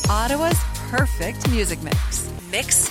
Ottawa's perfect music mix. Mix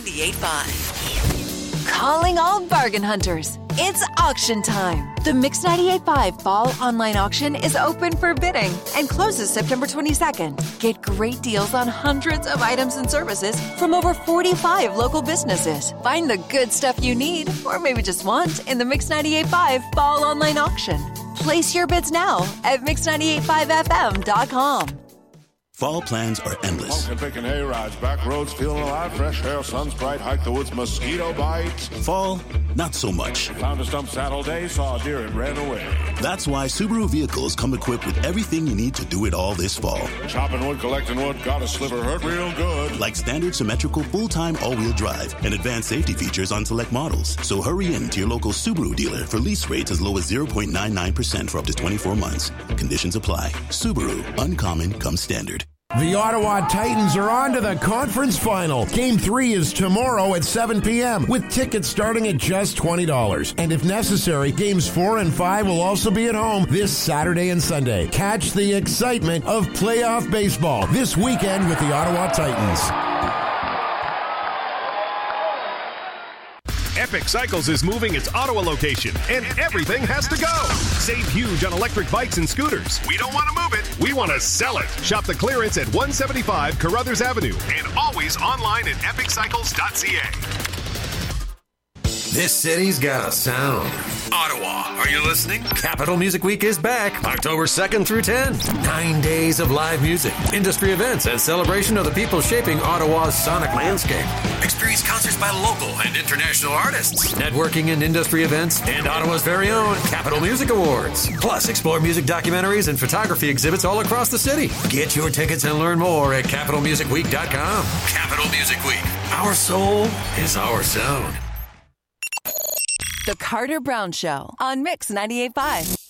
98.5. Calling all bargain hunters. It's auction time. The Mix 98.5 Fall Online Auction is open for bidding and closes September 22nd. Get great deals on hundreds of items and services from over 45 local businesses. Find the good stuff you need, or maybe just want, in the Mix 98.5 Fall Online Auction. Place your bids now at mix985fm.com. Fall plans are endless. Pumpkin picking hay rides, back roads feeling alive, fresh air, sun's bright, hike the woods, mosquito bites. Fall, not so much. Found a stump saddle day, saw a deer and ran away. That's why Subaru vehicles come equipped with everything you need to do it all this fall. Chopping wood, collecting wood, got a sliver hurt real good. Like standard symmetrical full-time all-wheel drive and advanced safety features on select models. So hurry in to your local Subaru dealer for lease rates as low as 0.99% for up to 24 months. Conditions apply. Subaru, uncommon comes standard. The Ottawa Titans are on to the conference final. Game 3 is tomorrow at 7 p.m. with tickets starting at just $20. And if necessary, games 4 and 5 will also be at home this Saturday and Sunday. Catch the excitement of playoff baseball this weekend with the Ottawa Titans. Epic Cycles is moving its Ottawa location, and everything has to go. Save huge on electric bikes and scooters. We don't want to move it. We want to sell it. Shop the clearance at 175 Carruthers Avenue and always online at epiccycles.ca. This city's got a sound. Ottawa, are you listening? Capital Music Week is back, October 2nd through 10. 9 days of live music, industry events, and celebration of the people shaping Ottawa's sonic landscape. Experience concerts by local and international artists, networking and industry events, and Ottawa's very own Capital Music Awards. Plus, explore music documentaries and photography exhibits all across the city. Get your tickets and learn more at capitalmusicweek.com. Capital Music Week. Our soul is our sound. The Carter Brown Show on Mix 98.5.